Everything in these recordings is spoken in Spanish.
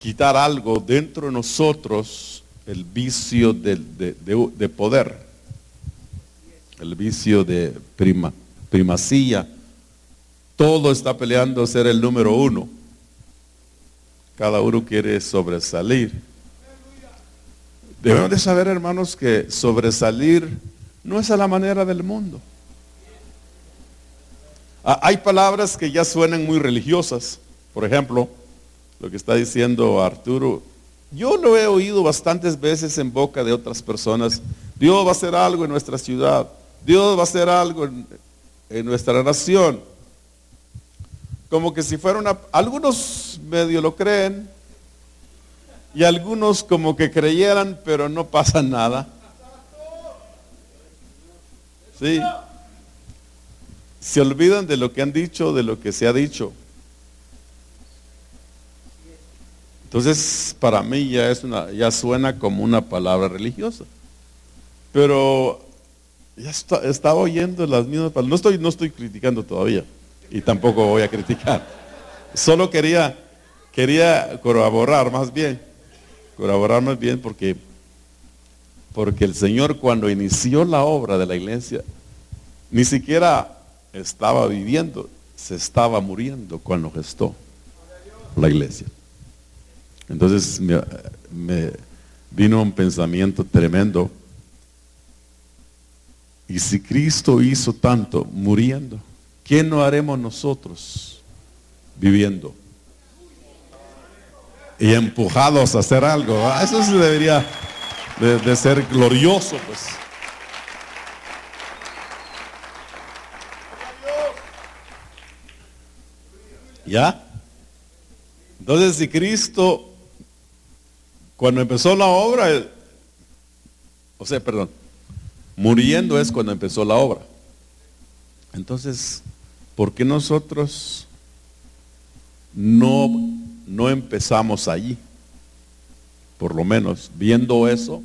quitar algo dentro de nosotros, el vicio de poder, el vicio de primacía. Todo está peleando ser el número uno. Cada uno quiere sobresalir. Debemos de saber, hermanos, que sobresalir no es a la manera del mundo. Hay palabras que ya suenan muy religiosas. Por ejemplo, lo que está diciendo Arturo, yo lo he oído bastantes veces en boca de otras personas. Dios va a hacer algo en nuestra ciudad. Dios va a hacer algo en nuestra nación. Como que si fuera algunos medio lo creen y algunos como que creyeran, pero no pasa nada. Sí. Se olvidan de lo que han dicho, de lo que se ha dicho. Entonces, para mí ya suena como una palabra religiosa. Pero estaba oyendo las mismas palabras. No estoy criticando todavía. Y tampoco voy a criticar. Solo quería corroborar más bien porque el Señor, cuando inició la obra de la iglesia, ni siquiera estaba viviendo, se estaba muriendo cuando gestó la iglesia. Entonces me vino un pensamiento tremendo. Y si Cristo hizo tanto muriendo, ¿qué no haremos nosotros viviendo? Y empujados a hacer algo. Eso sí debería de ser glorioso, pues. ¿Ya? Entonces, si Cristo, cuando empezó la obra, muriendo es cuando empezó la obra. Entonces, ¿por qué nosotros no empezamos allí? Por lo menos, viendo eso,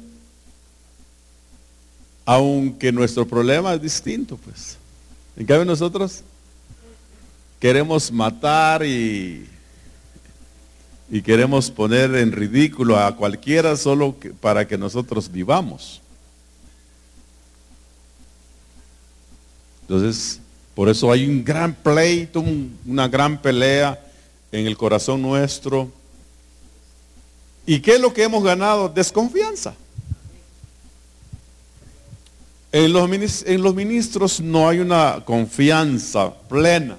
aunque nuestro problema es distinto, pues. En cambio nosotros queremos matar y queremos poner en ridículo a cualquiera solo para que nosotros vivamos. Entonces, por eso hay un gran pleito, una gran pelea en el corazón nuestro. ¿Y qué es lo que hemos ganado? Desconfianza. En los ministros no hay una confianza plena.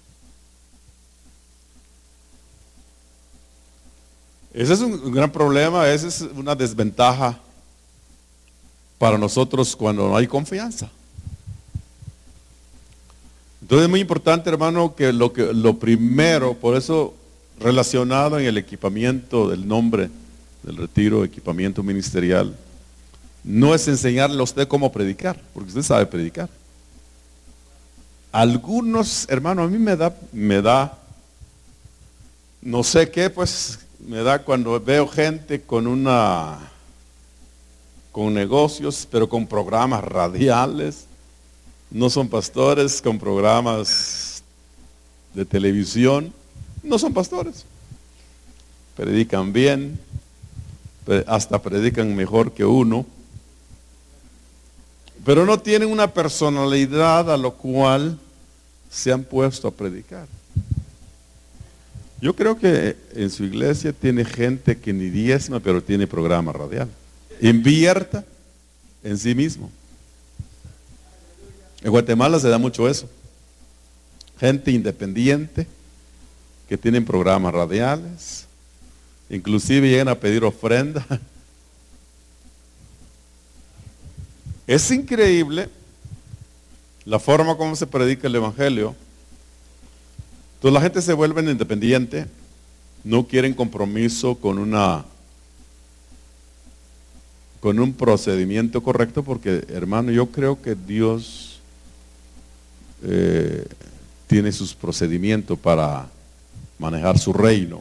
Ese es un gran problema, esa es una desventaja para nosotros cuando no hay confianza. Entonces es muy importante, hermano, que lo primero, por eso relacionado en el equipamiento del nombre del retiro, equipamiento ministerial, no es enseñarle a usted cómo predicar, porque usted sabe predicar. Algunos, hermano, a mí me da, no sé qué, pues, me da cuando veo gente con negocios, pero con programas radiales. No son pastores, con programas de televisión. No son pastores. Predican bien, hasta predican mejor que uno. Pero no tienen una personalidad a lo cual se han puesto a predicar. Yo creo que en su iglesia tiene gente que ni diezma, pero tiene programa radial. Invierta en sí mismo. En Guatemala se da mucho eso. Gente independiente que tienen programas radiales, inclusive llegan a pedir ofrenda. Es increíble la forma como se predica el evangelio. Entonces la gente se vuelve independiente, no quieren compromiso con un procedimiento correcto, porque, hermano, yo creo que Dios tiene sus procedimientos para manejar su reino.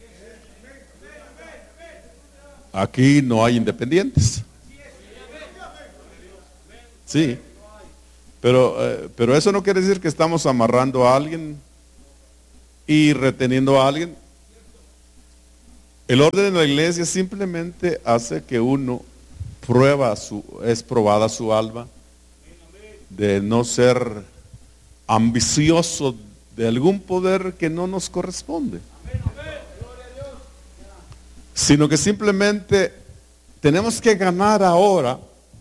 Aquí no hay independientes. Sí, pero eso no quiere decir que estamos amarrando a alguien y reteniendo a alguien. El orden en la iglesia simplemente hace que uno es probada su alma de no ser ambicioso de algún poder que no nos corresponde, sino que simplemente tenemos que ganar ahora,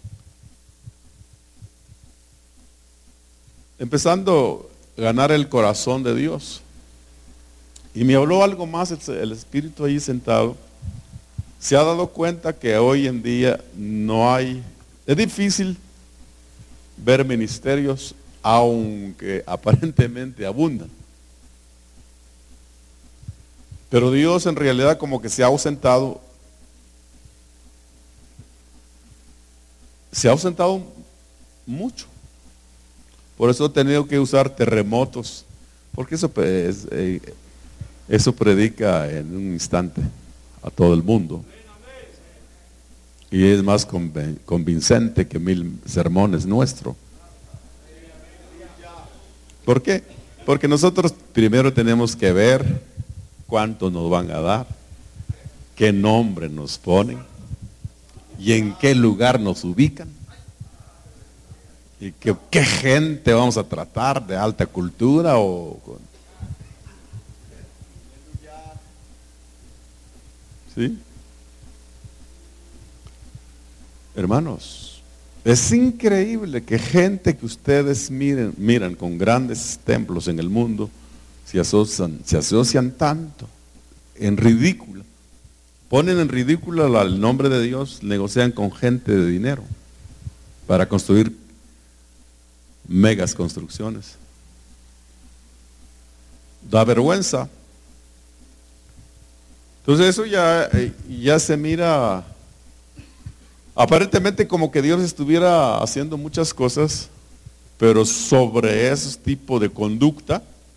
empezando a ganar el corazón de Dios. Y me habló algo más el Espíritu ahí sentado. Se ha dado cuenta que hoy en día es difícil ver ministerios, aunque aparentemente abundan. Pero Dios en realidad como que se ha ausentado mucho. Por eso he tenido que usar terremotos, porque eso predica en un instante a todo el mundo. Y es más convincente que 1000 sermones nuestros. ¿Por qué? Porque nosotros primero tenemos que ver cuánto nos van a dar, qué nombre nos ponen y en qué lugar nos ubican. Y qué gente vamos a tratar, de alta cultura ¿sí? Hermanos, es increíble que gente que ustedes miran con grandes templos en el mundo, se asocian tanto en ridículo. Ponen en ridículo el nombre de Dios, negocian con gente de dinero para construir megas construcciones. Da vergüenza. Entonces eso ya se mira aparentemente como que Dios estuviera haciendo muchas cosas, pero sobre ese tipo de conducta,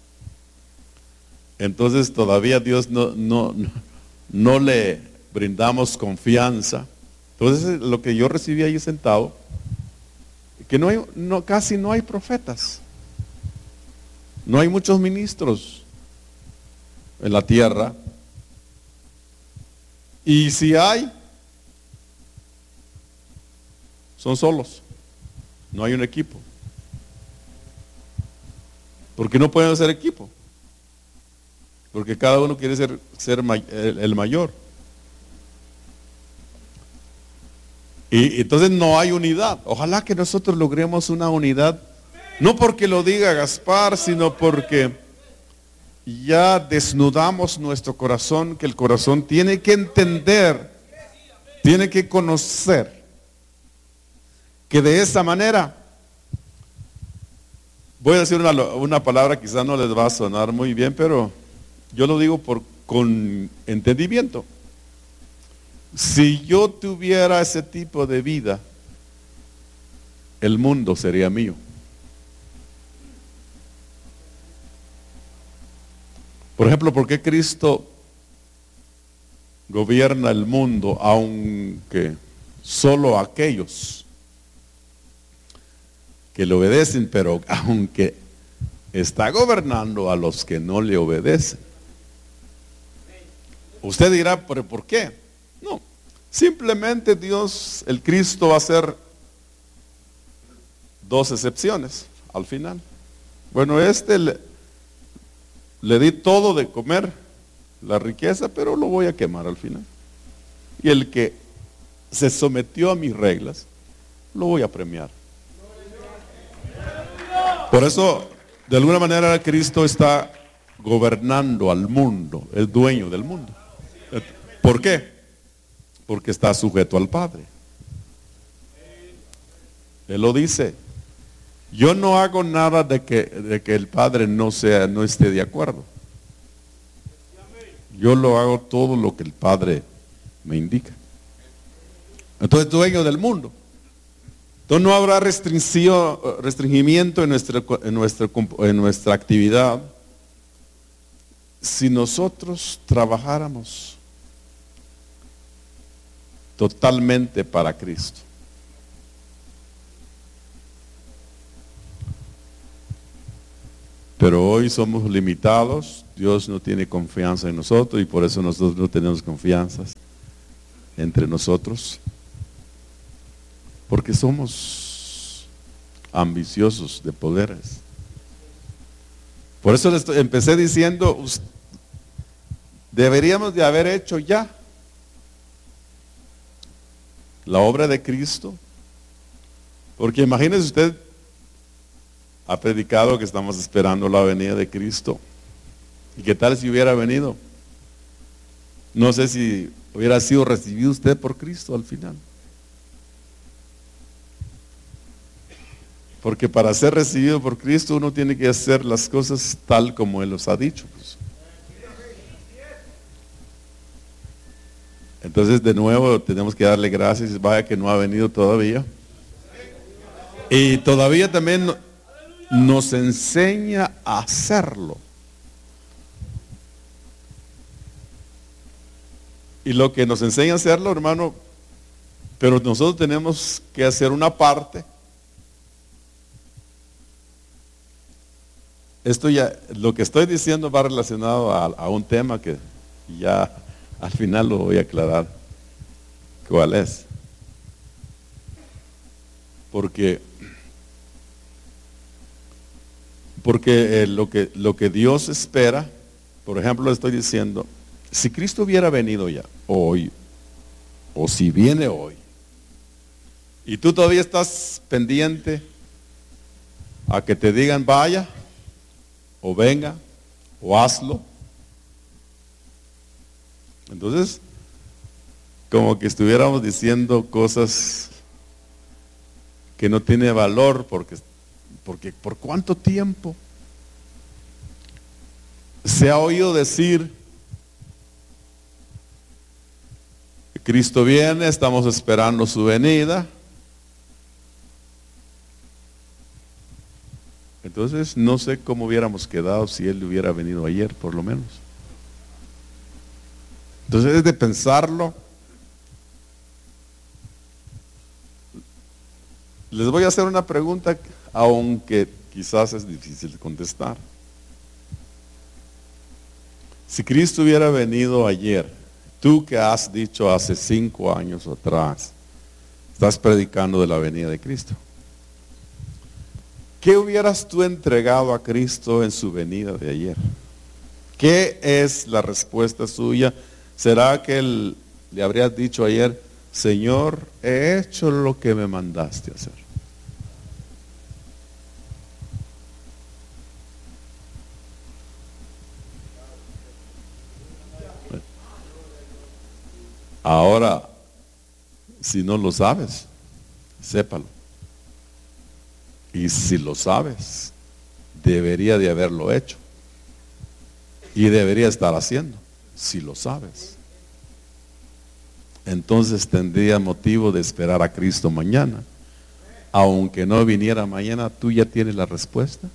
entonces todavía Dios no le brindamos confianza. Entonces lo que yo recibí ahí sentado, que casi no hay profetas, no hay muchos ministros en la tierra, y si hay, son solos, no hay un equipo, porque no pueden hacer equipo, porque cada uno quiere ser el mayor, y entonces no hay unidad. Ojalá que nosotros logremos una unidad, no porque lo diga Gaspar, sino porque ya desnudamos nuestro corazón, que el corazón tiene que entender, tiene que conocer, que de esa manera, voy a decir una palabra, quizás no les va a sonar muy bien, pero yo lo digo con entendimiento. Si yo tuviera ese tipo de vida, el mundo sería mío. Por ejemplo, ¿por qué Cristo gobierna el mundo, aunque solo aquellos que le obedecen, pero aunque está gobernando a los que no le obedecen? Usted dirá, ¿pero por qué? No, simplemente Dios, el Cristo, va a hacer dos excepciones al final. Bueno, le di todo de comer, la riqueza, pero lo voy a quemar al final. Y el que se sometió a mis reglas, lo voy a premiar. Por eso, de alguna manera, Cristo está gobernando al mundo, es dueño del mundo. ¿Por qué? Porque está sujeto al Padre. Él lo dice. Yo no hago nada de que el Padre no esté de acuerdo. Yo lo hago todo lo que el Padre me indica. Entonces, dueño del mundo. Entonces no habrá restringimiento en nuestra actividad si nosotros trabajáramos totalmente para Cristo. Pero hoy somos limitados, Dios no tiene confianza en nosotros y por eso nosotros no tenemos confianza entre nosotros. Porque somos ambiciosos de poderes. Por eso empecé diciendo, deberíamos de haber hecho ya la obra de Cristo. Porque imagínese usted, ha predicado que estamos esperando la venida de Cristo. ¿Y qué tal si hubiera venido? No sé si hubiera sido recibido usted por Cristo al final. Porque para ser recibido por Cristo uno tiene que hacer las cosas tal como Él los ha dicho. Pues. Entonces de nuevo tenemos que darle gracias, vaya que no ha venido todavía. Y todavía también nos enseña a hacerlo. Y lo que nos enseña a hacerlo, hermano, pero nosotros tenemos que hacer una parte. Esto ya, lo que estoy diciendo va relacionado a un tema que ya al final lo voy a aclarar. ¿Cuál es? Porque lo que Dios espera, por ejemplo, le estoy diciendo, si Cristo hubiera venido ya hoy, o si viene hoy, y tú todavía estás pendiente a que te digan vaya, o venga, o hazlo, entonces como que estuviéramos diciendo cosas que no tiene valor, porque ¿por cuánto tiempo se ha oído decir Cristo viene, estamos esperando su venida? Entonces no sé cómo hubiéramos quedado si Él hubiera venido ayer, por lo menos. Entonces es de pensarlo. Les voy a hacer una pregunta, aunque quizás es difícil de contestar. Si Cristo hubiera venido ayer, tú que has dicho hace 5 años atrás, estás predicando de la venida de Cristo, ¿qué hubieras tú entregado a Cristo en su venida de ayer? ¿Qué es la respuesta suya? ¿Será que le habrías dicho ayer, Señor, he hecho lo que me mandaste hacer? Ahora, si no lo sabes, sépalo. Y si lo sabes, debería de haberlo hecho. Y debería estar haciendo, si lo sabes. Entonces tendría motivo de esperar a Cristo mañana. Aunque no viniera mañana, tú ya tienes la respuesta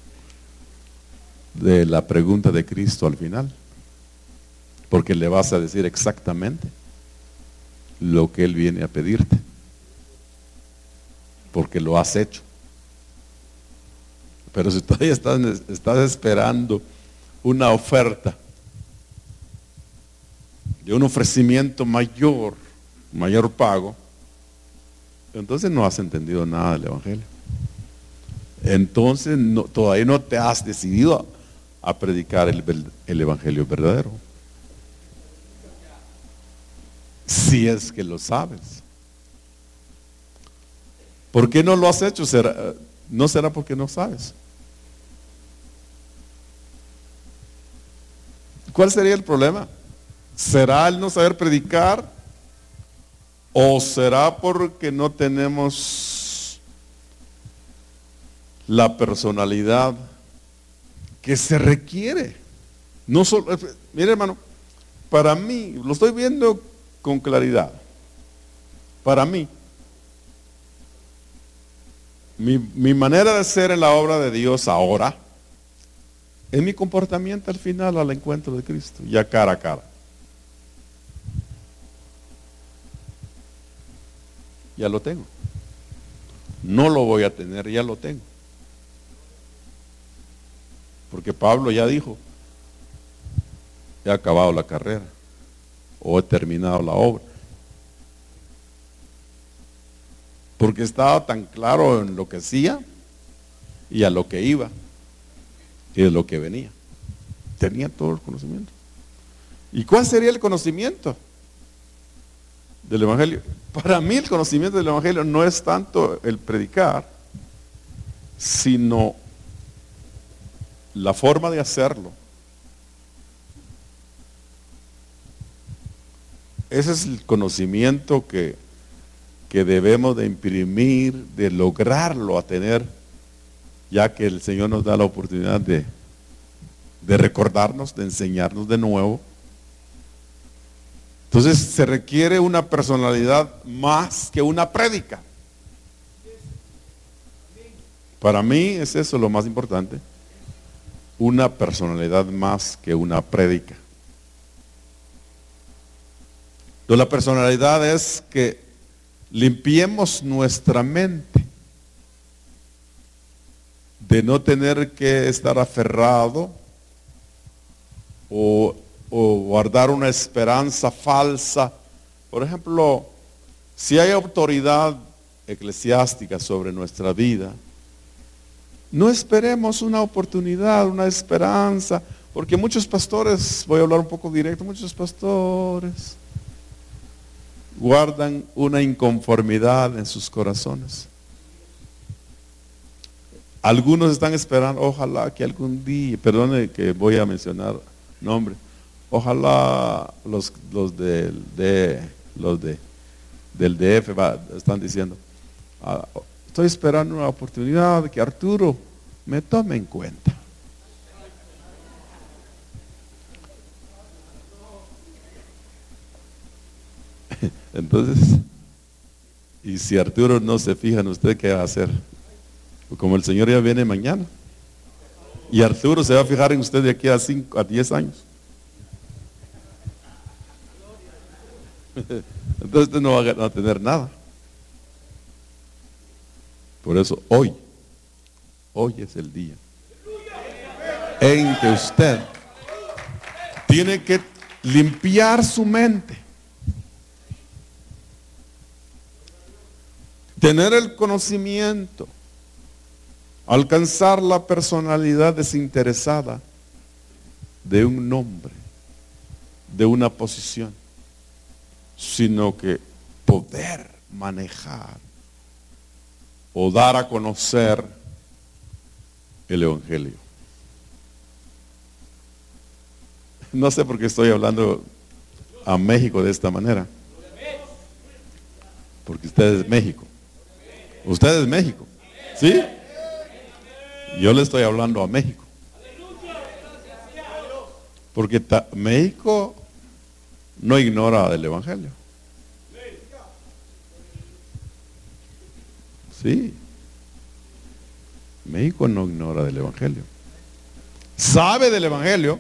de la pregunta de Cristo al final. Porque le vas a decir exactamente lo que Él viene a pedirte. Porque lo has hecho. Pero si todavía estás esperando una oferta de un ofrecimiento mayor pago, entonces no has entendido nada del Evangelio. Entonces todavía no te has decidido a predicar el Evangelio verdadero. Si es que lo sabes. ¿Por qué no lo has hecho? ¿No será porque no sabes? ¿Cuál sería el problema? ¿Será el no saber predicar? ¿O será porque no tenemos la personalidad que se requiere? No solo, mire hermano, para mí, lo estoy viendo con claridad. Para mí, mi manera de ser en la obra de Dios ahora es mi comportamiento al final al encuentro de Cristo, ya cara a cara. Ya lo tengo. No lo voy a tener, ya lo tengo. Porque Pablo ya dijo, he acabado la carrera o he terminado la obra. Porque estaba tan claro en lo que hacía y a lo que iba y de lo que venía. Tenía todo el conocimiento. ¿Y cuál sería el conocimiento del Evangelio? Para mí el conocimiento del Evangelio no es tanto el predicar, sino la forma de hacerlo. Ese es el conocimiento que debemos de imprimir, de lograrlo a tener, ya que el Señor nos da la oportunidad de recordarnos, de enseñarnos de nuevo. Entonces se requiere una personalidad más que una prédica. Para mí es eso lo más importante, una personalidad más que una prédica. Entonces, la personalidad es que limpiemos nuestra mente de no tener que estar aferrado o guardar una esperanza falsa. Por ejemplo, si hay autoridad eclesiástica sobre nuestra vida, no esperemos una oportunidad, una esperanza, porque muchos pastores, voy a hablar un poco directo, muchos pastores guardan una inconformidad en sus corazones. Algunos están esperando, ojalá que algún día, perdone que voy a mencionar nombre, ojalá los del DF están diciendo, estoy esperando una oportunidad de que Arturo me tome en cuenta. Entonces, y si Arturo no se fija en usted, ¿qué va a hacer? Como el Señor ya viene mañana, y Arturo se va a fijar en usted de aquí a 5 a 10 años. Entonces usted no va a tener nada. Por eso hoy es el día en que usted tiene que limpiar su mente, tener el conocimiento, alcanzar la personalidad desinteresada de un nombre, de una posición, sino que poder manejar o dar a conocer el Evangelio. No sé por qué estoy hablando a México de esta manera, porque usted es México. Usted es México, ¿sí? Yo le estoy hablando a México, porque México no ignora del Evangelio. Sí, México no ignora del Evangelio. Sabe del Evangelio,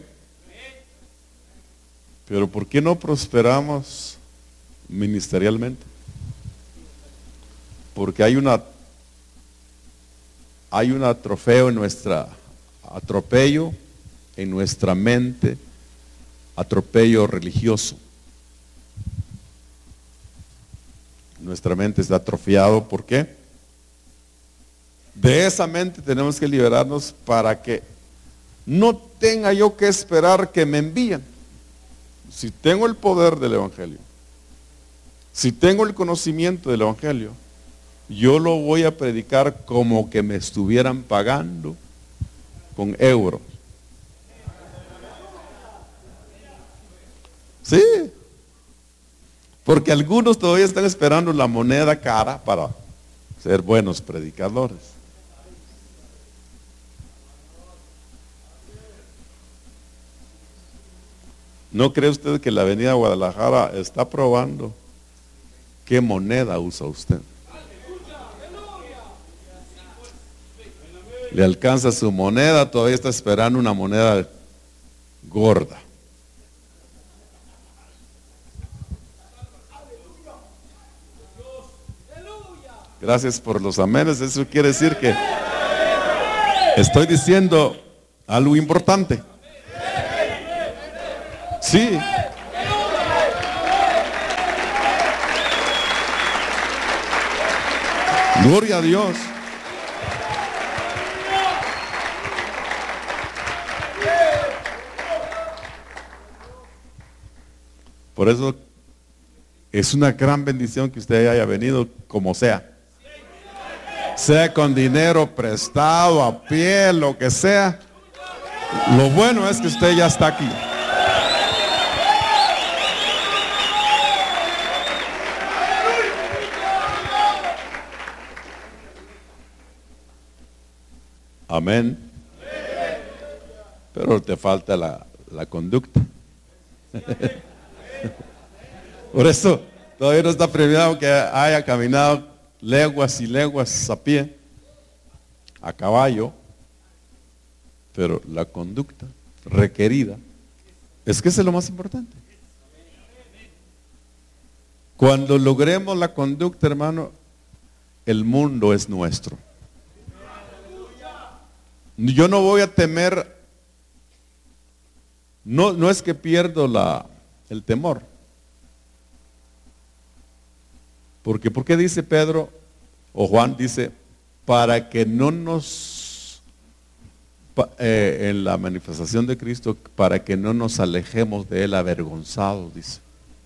pero ¿por qué no prosperamos ministerialmente? Porque hay un atropello en nuestra mente, atropello religioso. Nuestra mente está atrofiado, ¿por qué? De esa mente tenemos que liberarnos para que no tenga yo que esperar que me envíen. Si tengo el poder del Evangelio, si tengo el conocimiento del Evangelio, yo lo voy a predicar como que me estuvieran pagando con euros. Sí, porque algunos todavía están esperando la moneda cara para ser buenos predicadores. ¿No cree usted que la Avenida Guadalajara está probando qué moneda usa usted? Le alcanza su moneda, todavía está esperando una moneda gorda. Gracias por los amenes. Eso quiere decir que estoy diciendo Algo importante. Sí. Gloria a Dios. Por eso es una gran bendición que usted haya venido como sea. Sea con dinero prestado, a pie, lo que sea. Lo bueno es que usted ya está aquí. Amén. Pero te falta la conducta. Por eso todavía no está premiado que haya caminado leguas y leguas a pie, a caballo, pero la conducta requerida es que eso es lo más importante. Cuando logremos la conducta, hermano, el mundo es nuestro. Yo no voy a temer, no es que pierdo el temor. Porque, ¿por qué dice Pedro o Juan? Dice, para que no nos, en la manifestación de Cristo, para que no nos alejemos de Él avergonzados, dice.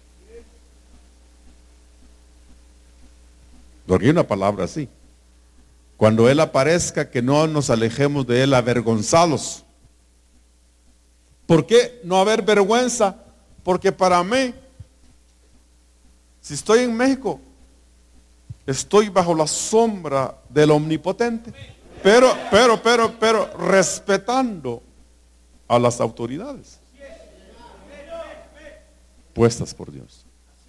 Porque hay una palabra así. Cuando Él aparezca, que no nos alejemos de Él avergonzados. ¿Por qué no haber vergüenza? Porque para mí, si estoy en México, estoy bajo la sombra del Omnipotente, pero respetando a las autoridades puestas por Dios.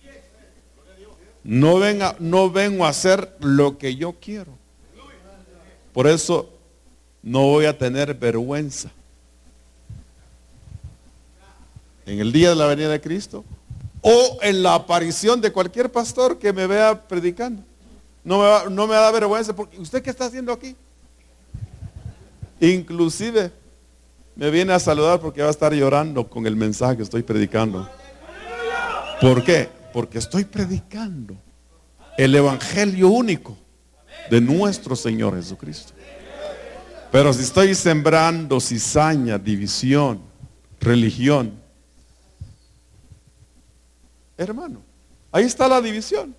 No vengo a hacer lo que yo quiero. Por eso no voy a tener vergüenza. En el día de la venida de Cristo o en la aparición de cualquier pastor que me vea predicando. No me da vergüenza, porque ¿usted qué está haciendo aquí? Inclusive me viene a saludar porque va a estar llorando con el mensaje que estoy predicando. ¿Por qué? Porque estoy predicando el evangelio único de nuestro Señor Jesucristo. Pero si estoy sembrando cizaña, división, religión, hermano, ahí está la división.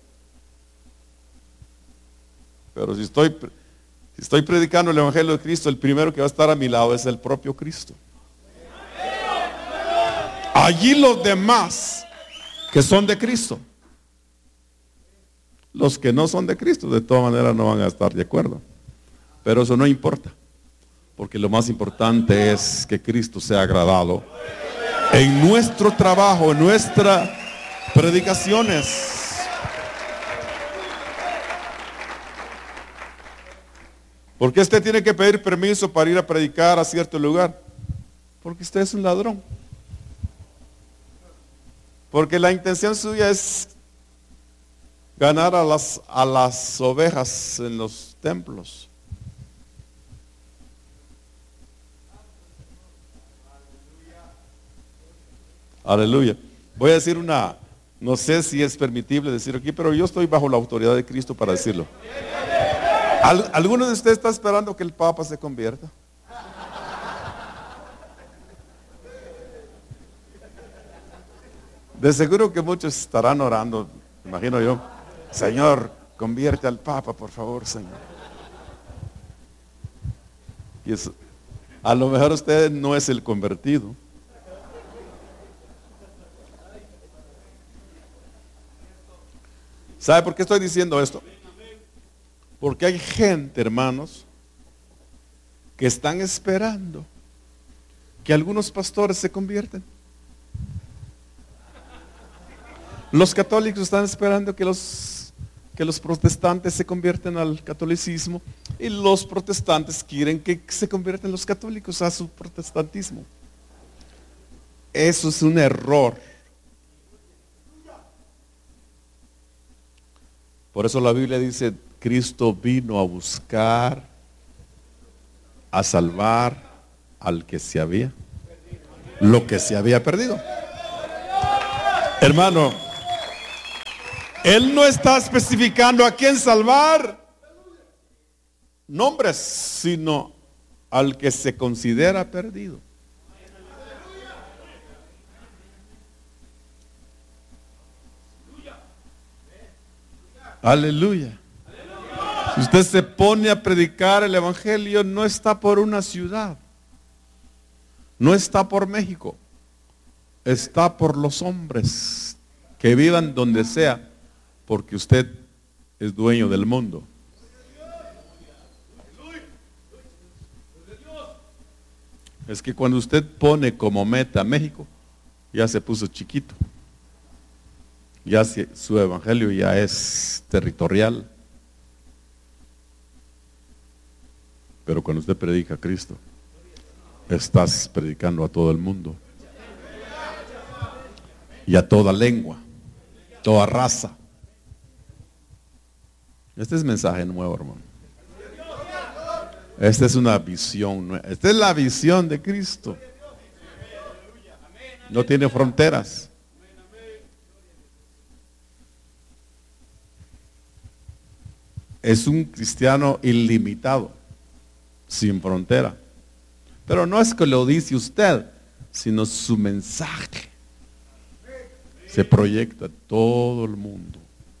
Pero si estoy predicando el evangelio de Cristo, el primero que va a estar a mi lado es el propio Cristo. Allí los demás que son de Cristo, los que no son de Cristo, de todas maneras no van a estar de acuerdo. Pero eso no importa, porque lo más importante es que Cristo sea agradado en nuestro trabajo, en nuestras predicaciones. ¿Por qué usted tiene que pedir permiso para ir a predicar a cierto lugar? Porque usted es un ladrón. Porque la intención suya es ganar a las ovejas en los templos. Aleluya. Voy a decir no sé si es permitible decir aquí, pero yo estoy bajo la autoridad de Cristo para decirlo. ¿Alguno de ustedes está esperando que el Papa se convierta? De seguro que muchos estarán orando, imagino yo. Señor, convierte al Papa, por favor, Señor. Y eso, a lo mejor usted no es el convertido. ¿Sabe por qué estoy diciendo esto? Porque hay gente, hermanos, que están esperando que algunos pastores se conviertan. Los católicos están esperando que los protestantes se conviertan al catolicismo, y los protestantes quieren que se conviertan los católicos a su protestantismo. Eso es un error. Por eso la Biblia dice, Cristo vino a buscar, a salvar al que se había, lo que se había perdido. Hermano, Él no está especificando a quién salvar, nombres, sino al que se considera perdido. Aleluya. Si usted se pone a predicar el evangelio, no está por una ciudad, no está por México, está por los hombres que vivan donde sea, porque usted es dueño del mundo. Es que cuando usted pone como meta México, ya se puso chiquito. Ya su evangelio ya es territorial. Pero cuando usted predica a Cristo, estás predicando a todo el mundo. Y a toda lengua, toda raza. Este es mensaje nuevo, hermano. Esta es una visión nueva. Esta es la visión de Cristo. No tiene fronteras. Es un cristiano ilimitado, sin frontera. Pero no es que lo dice usted, sino su mensaje se proyecta a todo el mundo.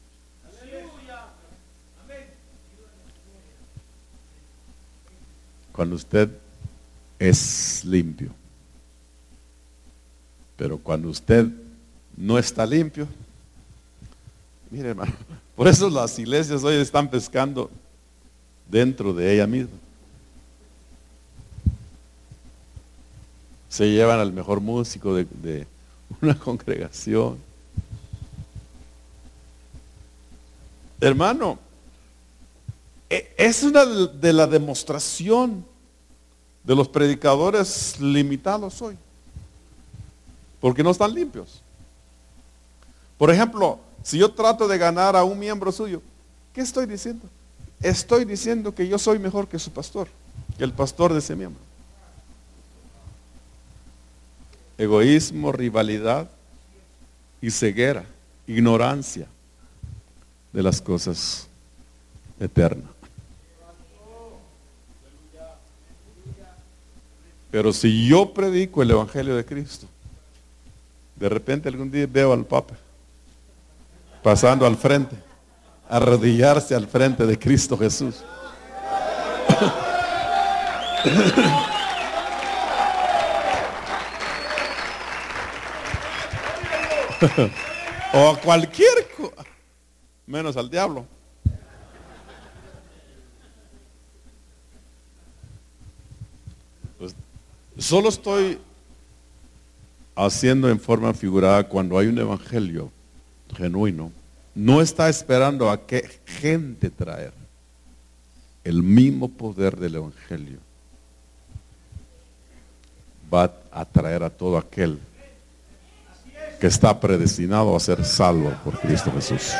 Cuando usted es limpio. Pero cuando usted no está limpio, mire, hermano, por eso las iglesias hoy están pescando dentro de ella misma. Se llevan al mejor músico de una congregación. Hermano, es una de la demostración de los predicadores limitados hoy, porque no están limpios. Por ejemplo, si yo trato de ganar a un miembro suyo, ¿qué estoy diciendo? Estoy diciendo que yo soy mejor que su pastor, que el pastor de ese miembro. Egoísmo, rivalidad y ceguera, ignorancia de las cosas eternas. Pero si yo predico el evangelio de Cristo, de repente algún día veo al Papa pasando al frente, arrodillarse al frente de Cristo Jesús. O a cualquier menos al diablo. Pues, solo estoy haciendo en forma figurada cuando hay un evangelio genuino. No está esperando a qué gente traer. El mismo poder del evangelio va a atraer a todo aquel que está predestinado a ser salvo por Cristo Jesús.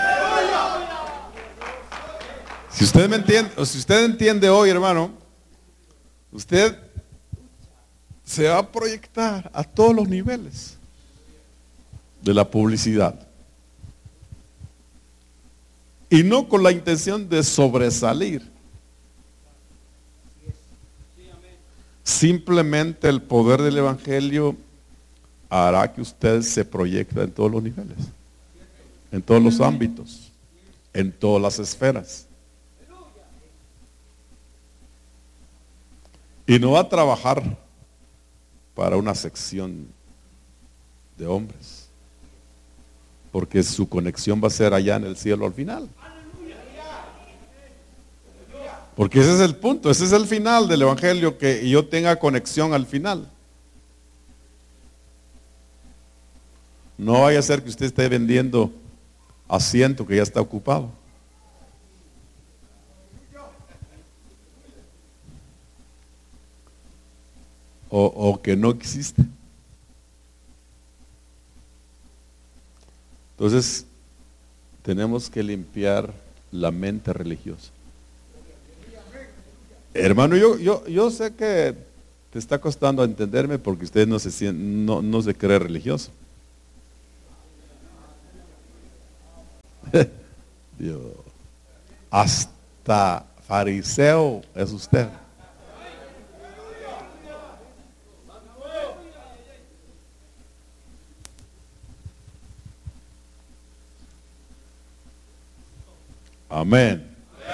Si usted me entiende, o si usted entiende hoy, hermano, usted se va a proyectar a todos los niveles de la publicidad. Y no con la intención de sobresalir. Simplemente el poder del evangelio hará que usted se proyecte en todos los niveles, en todos los ámbitos, en todas las esferas. Y no va a trabajar para una sección de hombres, porque su conexión va a ser allá en el cielo al final. Porque ese es el punto, ese es el final del evangelio, que yo tenga conexión al final. No vaya a ser que usted esté vendiendo asiento que ya está ocupado. O que no existe. Entonces, tenemos que limpiar la mente religiosa. Hermano, yo sé que Te está costando entenderme porque usted no se cree religioso. Dios. Hasta fariseo es usted. Amén.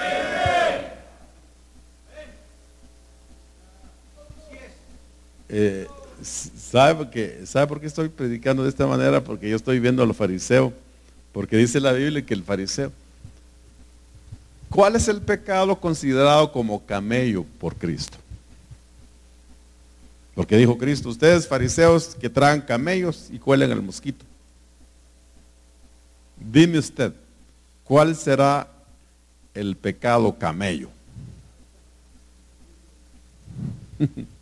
¿Sabe por qué estoy predicando de esta manera? Porque yo estoy viendo a los fariseos. Porque dice la Biblia que el fariseo. ¿Cuál es el pecado considerado como camello por Cristo? Porque dijo Cristo, ustedes fariseos que tragan camellos y cuelen el mosquito. Dime usted, ¿cuál será el pecado camello?